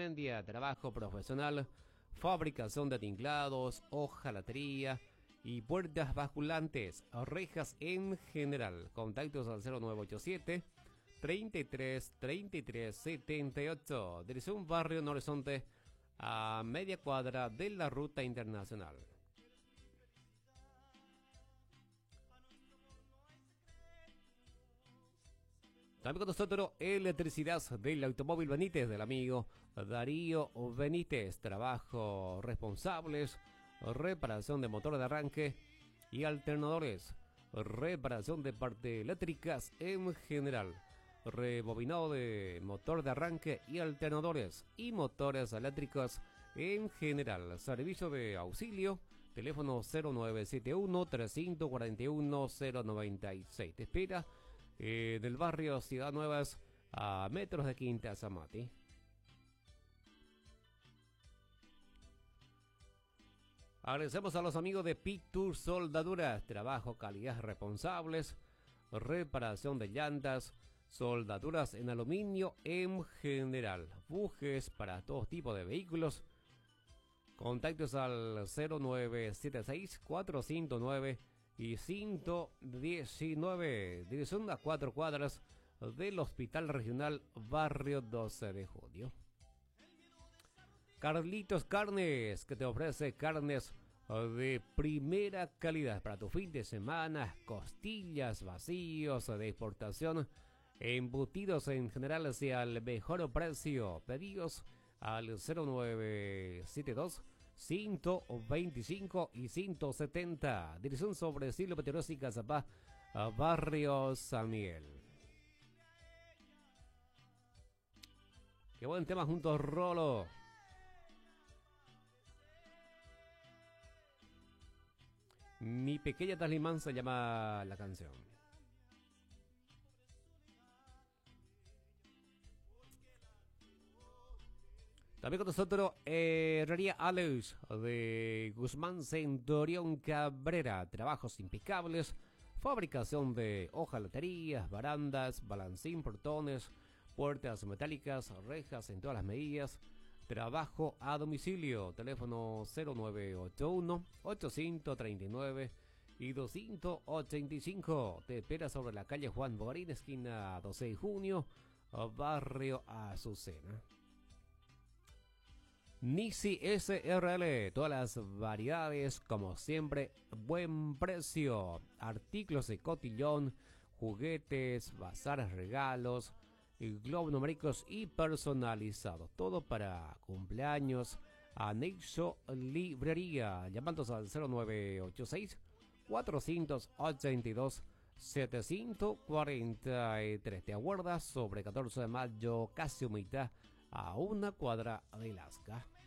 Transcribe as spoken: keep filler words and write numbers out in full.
Garmendia, trabajo profesional, fabricación de tinklados, hojalatería y puertas basculantes, rejas en general. Contactos al cero nueve ocho siete, treinta y tres, treinta y tres, setenta y ocho. Dirección Barrio Horizonte, a media cuadra de la ruta internacional. También con nosotros electricidad del automóvil Benítez del amigo Darío Benítez. Trabajos responsables, reparación de motor de arranque y alternadores, reparación de partes eléctricas en general, rebobinado de motor de arranque y alternadores y motores eléctricos en general. Servicio de auxilio, teléfono cero nueve siete uno, tres cuatro uno, cero nueve seis. Te espera eh, del barrio Ciudad Nuevas, a metros de Quinta Zamati. Agradecemos a los amigos de Pictur Soldaduras, trabajo, calidad responsables, reparación de llantas, soldaduras en aluminio en general, bujes para todo tipo de vehículos. Contactos al cero nueve siete seis, cuatro cinco nueve y ciento diecinueve. Dirección a cuatro cuadras del Hospital Regional Barrio doce de Junio. Carlitos Carnes, que te ofrece carnes de primera calidad para tu fin de semana, costillas, vacíos de exportación, embutidos en general hacia el mejor precio. Pedidos al cero nueve siete dos, ciento veinticinco y ciento setenta. Dirección sobre Silvio Peterosi Cazapá, Barrio San Miguel. Qué buen tema junto a Rolo. Mi pequeña Talismán se llama la canción. También con nosotros eh, Herrería Alex de Guzmán Centurión Cabrera. Trabajos impecables, fabricación de hojalaterías, barandas, balancín, portones, puertas metálicas, rejas en todas las medidas. Trabajo a domicilio, teléfono cero nueve ocho uno, ochocientos treinta y nueve y doscientos ochenta y cinco. Te espera sobre la calle Juan Bogarín, esquina doce de junio, barrio Azucena. Nisi S R L, todas las variedades, como siempre, buen precio. Artículos de cotillón, juguetes, bazares, regalos, globos numéricos y personalizados. Todo para cumpleaños. Anexo Librería. Llamándonos al cero nueve ocho seis, cuatrocientos ochenta y dos, setecientos cuarenta y tres. Te aguardas sobre catorce de mayo, casi mitad, a una cuadra de Lasca.